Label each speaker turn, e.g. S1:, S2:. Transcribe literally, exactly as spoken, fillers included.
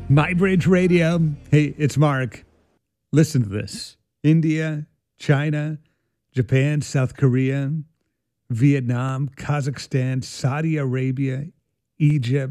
S1: My Bridge Radio. Hey, it's Mark. Listen to this. India, China, Japan, South Korea, Vietnam, Kazakhstan, Saudi Arabia, Egypt,